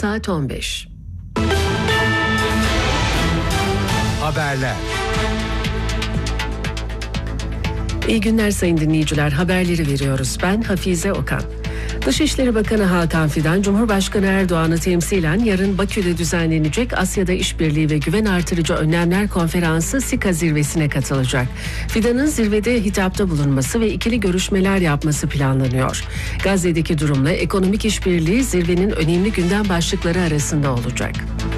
saat 15. Haberler. İyi günler sayın dinleyiciler. Haberleri veriyoruz. Ben Hafize Okan. Dışişleri Bakanı Hakan Fidan, Cumhurbaşkanı Erdoğan'ı temsilen yarın Bakü'de düzenlenecek Asya'da İşbirliği ve Güven Artırıcı Önlemler Konferansı SİKA zirvesine katılacak. Fidan'ın zirvede hitapta bulunması ve ikili görüşmeler yapması planlanıyor. Gazze'deki durumla ekonomik işbirliği zirvenin önemli gündem başlıkları arasında olacak.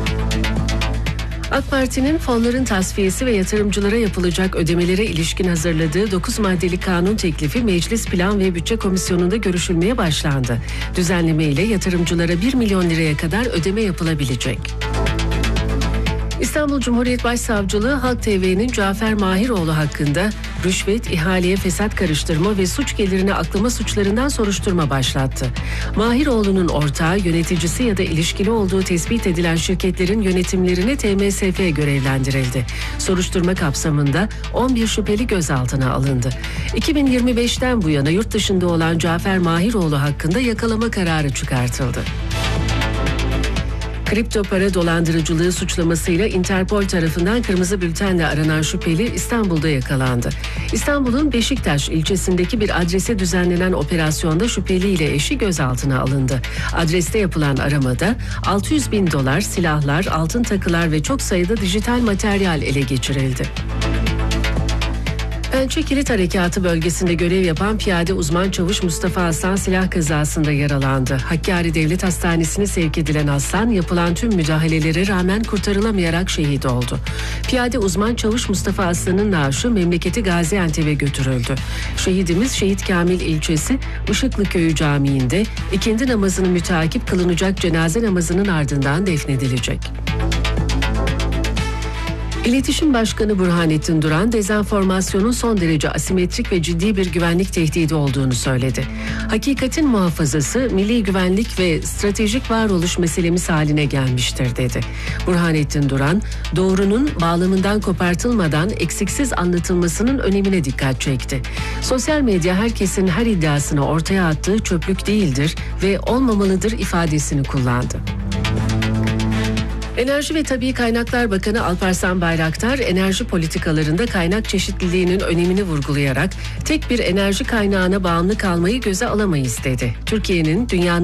AK Parti'nin fonların tasfiyesi ve yatırımcılara yapılacak ödemelere ilişkin hazırladığı 9 maddelik kanun teklifi Meclis Plan ve Bütçe Komisyonu'nda görüşülmeye başlandı. Düzenleme ile yatırımcılara 1 milyon liraya kadar ödeme yapılabilecek. İstanbul Cumhuriyet Başsavcılığı Halk TV'nin Cafer Mahiroğlu hakkında rüşvet, ihaleye fesat karıştırma ve suç gelirini aklama suçlarından soruşturma başlattı. Mahiroğlu'nun ortağı, yöneticisi ya da ilişkili olduğu tespit edilen şirketlerin yönetimlerine TMSF görevlendirildi. Soruşturma kapsamında 11 şüpheli gözaltına alındı. 2025'ten bu yana yurt dışında olan Cafer Mahiroğlu hakkında yakalama kararı çıkartıldı. Kripto para dolandırıcılığı suçlamasıyla Interpol tarafından kırmızı bültenle aranan şüpheli İstanbul'da yakalandı. İstanbul'un Beşiktaş ilçesindeki bir adrese düzenlenen operasyonda şüpheli ile eşi gözaltına alındı. Adreste yapılan aramada $600.000, silahlar, altın takılar ve çok sayıda dijital materyal ele geçirildi. Pençe Kilit Harekatı bölgesinde görev yapan piyade uzman çavuş Mustafa Aslan silah kazasında yaralandı. Hakkari Devlet Hastanesi'ne sevk edilen Aslan yapılan tüm müdahalelere rağmen kurtarılamayarak şehit oldu. Piyade uzman çavuş Mustafa Aslan'ın naaşı memleketi Gaziantep'e götürüldü. Şehidimiz Şehit Kamil ilçesi Işıklıköyü Camii'nde ikindi namazını müteakip kılınacak cenaze namazının ardından defnedilecek. İletişim Başkanı Burhanettin Duran, dezenformasyonun son derece asimetrik ve ciddi bir güvenlik tehdidi olduğunu söyledi. Hakikatin muhafazası, milli güvenlik ve stratejik varoluş meselemiz haline gelmiştir dedi. Burhanettin Duran, doğrunun bağlamından kopartılmadan eksiksiz anlatılmasının önemine dikkat çekti. Sosyal medya herkesin her iddiasını ortaya attığı çöplük değildir ve olmamalıdır ifadesini kullandı. Enerji ve Tabii Kaynaklar Bakanı Alparslan Bayraktar, enerji politikalarında kaynak çeşitliliğinin önemini vurgulayarak tek bir enerji kaynağına bağımlı kalmayı göze alamayız dedi. Türkiye'nin dünyanın